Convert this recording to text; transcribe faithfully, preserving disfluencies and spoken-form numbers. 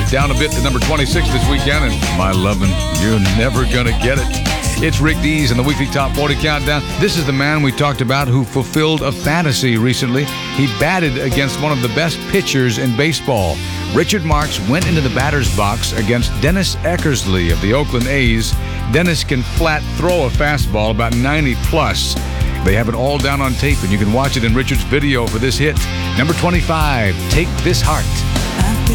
down a bit to number twenty-six this weekend, and my lovin', you're never gonna get it. It's Rick Dees and the weekly Top forty Countdown. This is the man we talked about who fulfilled a fantasy recently. He batted against one of the best pitchers in baseball. Richard Marx went into the batter's box against Dennis Eckersley of the Oakland A's. Dennis can flat throw a fastball about ninety plus. They have it all down on tape, and you can watch it in Richard's video for this hit. Number twenty-five, Take This Heart.